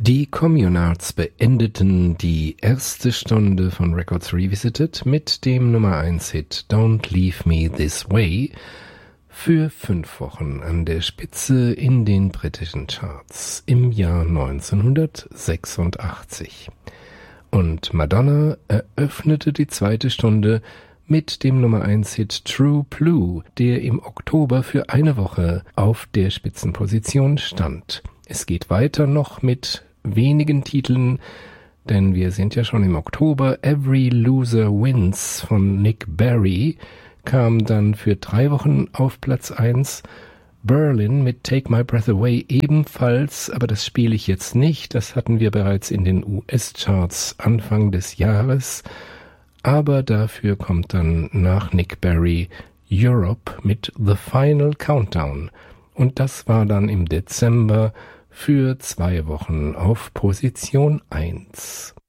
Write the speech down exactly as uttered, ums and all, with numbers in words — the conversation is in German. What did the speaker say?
Die Communards beendeten die erste Stunde von Records Revisited mit dem Nummer eins Hit Don't Leave Me This Way für fünf Wochen an der Spitze in den britischen Charts im Jahr neunzehnhundertsechsundachtzig. Und Madonna eröffnete die zweite Stunde mit dem Nummer eins Hit True Blue, der im Oktober für eine Woche auf der Spitzenposition stand. Es geht weiter noch mit wenigen Titeln, denn wir sind ja schon im Oktober. Every Loser Wins von Nick Berry kam dann für drei Wochen auf Platz eins. Berlin mit Take My Breath Away ebenfalls, aber das spiele ich jetzt nicht. Das hatten wir bereits in den U S-Charts Anfang des Jahres. Aber dafür kommt dann nach Nick Berry Europe mit The Final Countdown. Und das war dann im Dezember für zwei Wochen auf Position eins.